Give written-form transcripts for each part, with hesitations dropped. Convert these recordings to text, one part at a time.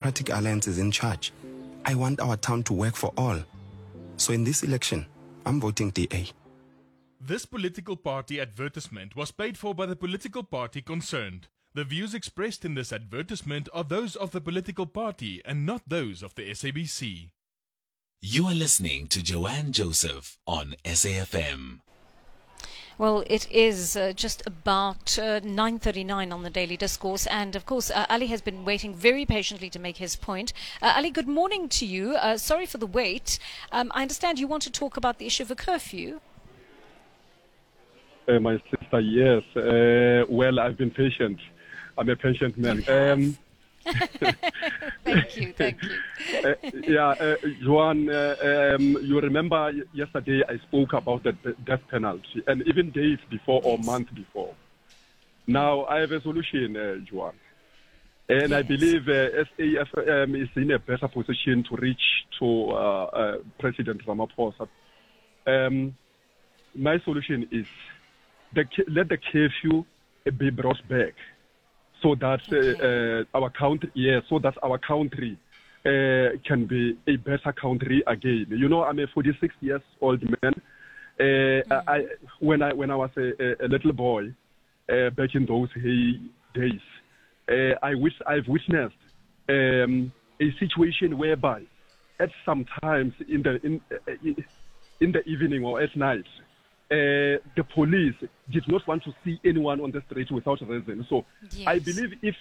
Democratic Alliance is in charge. I want our town to work for all. So in this election, I'm voting DA. This political party advertisement was paid for by the political party concerned. The views expressed in this advertisement are those of the political party and not those of the SABC. You are listening to Joanne Joseph on SAFM. Well, it is just about 9:39 on the Daily Discourse, and of course Ali has been waiting very patiently to make his point. Ali, good morning to you. Sorry for the wait. I understand you want to talk about the issue of a curfew. My sister, yes. Well, I've been patient. I'm a patient man. Thank you. Joanne, you remember yesterday I spoke about the death penalty, and even days before or months before. Now I have a solution, Joanne. And I believe SAFM is in a better position to reach to President Ramaphosa. My solution is let the curfew be brought back, so that our country can be a better country again. You know, I'm a 46 years old man. When I was a little boy, back in those days, I've witnessed a situation whereby, at some times in the evening or at night, the police did not want to see anyone on the street without reason. So yes. I believe if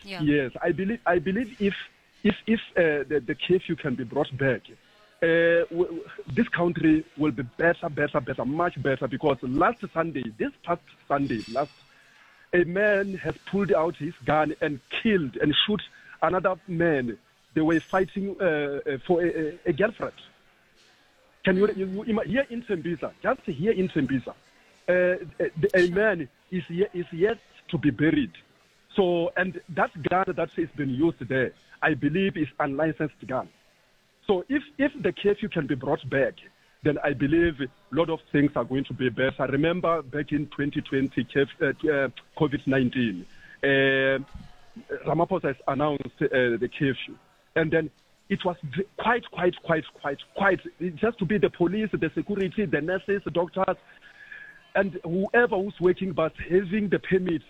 the curfew can be brought back, this country will be better, much better. Because this past Sunday, a man has pulled out his gun and killed and shoot another man. They were fighting for a girlfriend. Can you here in Tembisa, just here in Tembisa, a man is yet to be buried. So, and that gun that has been used there, I believe is unlicensed gun. So if the curfew can be brought back, then I believe a lot of things are going to be better. Remember back in 2020, COVID-19, Ramaphosa has announced the curfew. And then it was quite, just to be the police, the security, the nurses, the doctors, and whoever who's working, but having the permit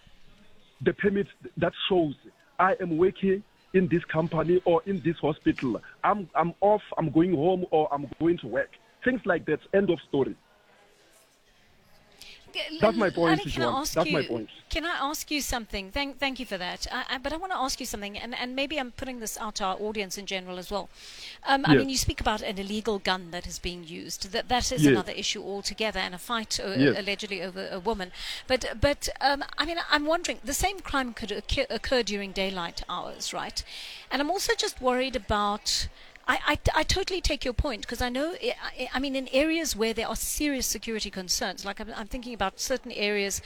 that shows I am working in this company or in this hospital. I'm off, I'm going home, or I'm going to work. Things like that, end of story. That's my point. Can I ask you something? Thank you for that. But I want to ask you something, and maybe I'm putting this out to our audience in general as well. Yes. I mean, you speak about an illegal gun that is being used. That is another issue altogether, and a fight allegedly over a woman. But I mean, I'm wondering, the same crime could occur during daylight hours, right? And I'm also just worried about. I totally take your point, because I know, I mean, in areas where there are serious security concerns, like I'm thinking about certain areas,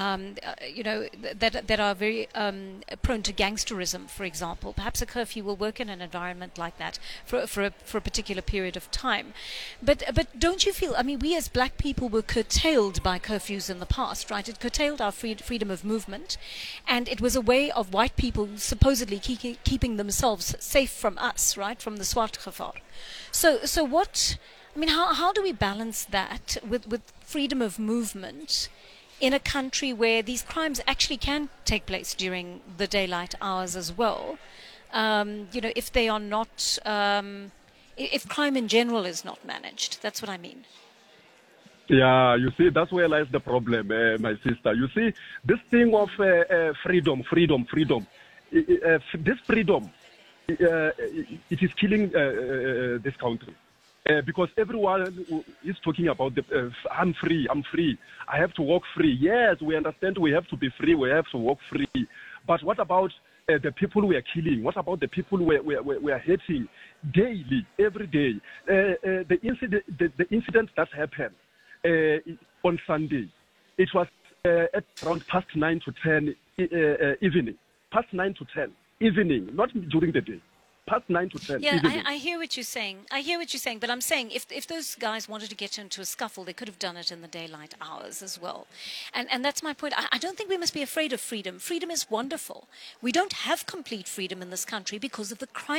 that are very prone to gangsterism, for example. Perhaps a curfew will work in an environment like that for a particular period of time. But don't you feel, I mean, we as black people were curtailed by curfews in the past, right? It curtailed our freedom of movement, and it was a way of white people supposedly keeping themselves safe from us, right, from the SWAT. So what, I mean, how do we balance that with freedom of movement in a country where these crimes actually can take place during the daylight hours as well? If they are not, if crime in general is not managed, that's what I mean. Yeah, you see, that's where lies the problem, my sister. You see, this thing of freedom, this freedom, it is killing this country. Because everyone is talking about I'm free, I have to walk free. Yes, we understand we have to be free, we have to walk free. But what about the people we are killing? What about the people we are hating daily, every day? The incident that happened on Sunday, it was at around past 9 to 10 evening. Past 9 to 10 evening, not during the day. Past 9 to 10. Yeah, I hear what you're saying. But I'm saying if those guys wanted to get into a scuffle, they could have done it in the daylight hours as well. And that's my point. I don't think we must be afraid of freedom. Freedom is wonderful. We don't have complete freedom in this country because of the crime